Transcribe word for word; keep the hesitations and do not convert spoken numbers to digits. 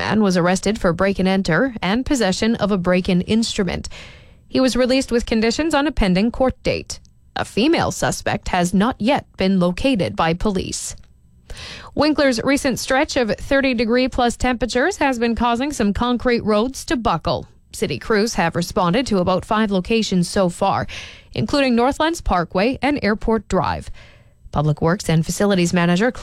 man was arrested for break-and-enter and possession of a break-in instrument. He was released with conditions on a pending court date. A female suspect has not yet been located by police. Winkler's recent stretch of thirty-degree plus temperatures has been causing some concrete roads to buckle. City crews have responded to about five locations so far, including Northlands Parkway and Airport Drive. Public Works and Facilities Manager